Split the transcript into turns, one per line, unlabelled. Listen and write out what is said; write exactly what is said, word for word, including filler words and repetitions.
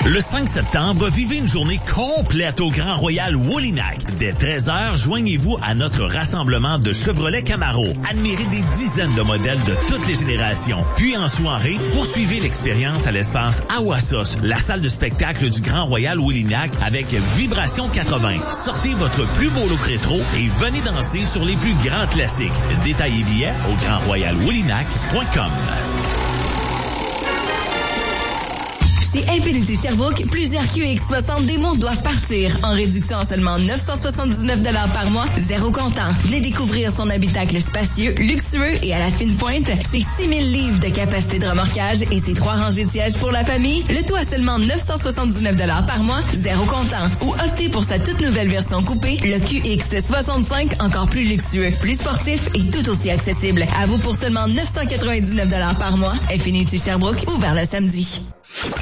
Le cinq septembre, vivez une journée complète au Grand Royal Wolinak. Dès treize heures, joignez-vous à notre rassemblement de Chevrolet Camaro. Admirez des dizaines de modèles de toutes les générations. Puis en soirée, poursuivez l'expérience à l'espace Awassos, la salle de spectacle du Grand Royal Wolinak avec Vibration quatre-vingts. Sortez votre plus beau look rétro et venez danser sur les plus grands classiques. Détails et billets au grand royal wolinak point com.
Chez Infinity Sherbrooke, plusieurs Q X soixante démos doivent partir en réduction à seulement neuf cent soixante-dix-neuf dollars par mois, zéro comptant. Venez découvrir son habitacle spacieux, luxueux et à la fine pointe. Ses six mille livres de capacité de remorquage et ses trois rangées de sièges pour la famille. Le tout à seulement neuf cent soixante-dix-neuf dollars par mois, zéro comptant. Ou optez pour sa toute nouvelle version coupée, le Q X soixante-cinq, encore plus luxueux, plus sportif et tout aussi accessible. À vous pour seulement neuf cent quatre-vingt-dix-neuf dollars par mois. Infinity Sherbrooke, ouvert le samedi.